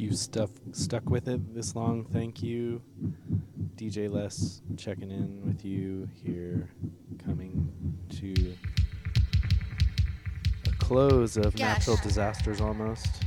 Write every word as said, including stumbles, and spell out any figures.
you stuff stuck with it this long, thank you. D J Les checking in with you here, coming to a close of Gosh. natural disasters almost.